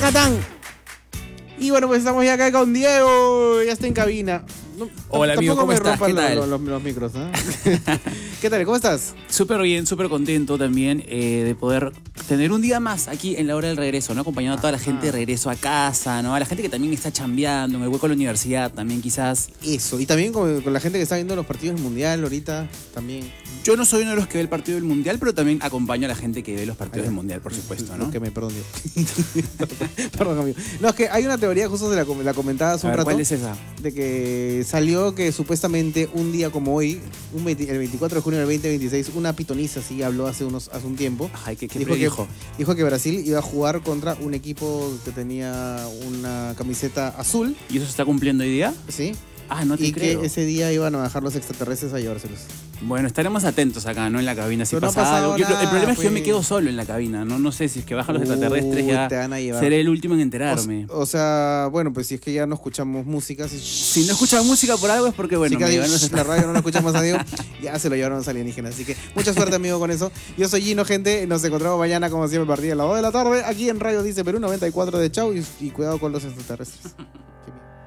Tacatán. Y bueno, pues estamos ya acá con Diego, ya está en cabina. No, hola amigo, ¿cómo estás? ¿Qué tal? Los micros, ¿eh? ¿Qué tal? ¿Cómo estás? Súper bien, súper contento también de poder tener un día más aquí en la hora del regreso, ¿no? Acompañando a toda la gente de regreso a casa, ¿no? A la gente que también está chambeando, en el hueco de la universidad también quizás. Eso, y también con la gente que está viendo los partidos del Mundial ahorita, también. Yo no soy uno de los que ve el partido del Mundial, pero también acompaño a la gente que ve los partidos del Mundial, por supuesto, ¿no? Que me perdone. Perdón, amigo. No, es que hay una teoría, justo la comentaba hace un rato. ¿Cuál es esa? De que salió que supuestamente un día como hoy, el 24 de junio del 2026, una pitoniza sí habló hace un tiempo. Ay, ¿qué dijo que Brasil iba a jugar contra un equipo que tenía una camiseta azul. ¿Y eso se está cumpliendo hoy día? Sí. Ah, no te creo. Y que ese día iban a bajar los extraterrestres a llevárselos. Bueno, estaremos atentos acá, ¿no? En la cabina, si pero pasa algo. Nada, el problema es que yo me quedo solo en la cabina, ¿no? No sé si es que bajan los extraterrestres ya te van a llevar. Seré el último en enterarme. O sea, bueno, pues si es que ya no escuchamos música. Si no escuchas música por algo es porque, bueno, si la radio no la escuchamos a Diego, ya se lo llevaron los alienígenas. Así que mucha suerte, amigo, con eso. Yo soy Gino, gente. Nos encontramos mañana, como siempre, a partir de las 2 de la tarde, aquí en Radio Dice Perú 94 de Chau. Y cuidado con los extraterrestres.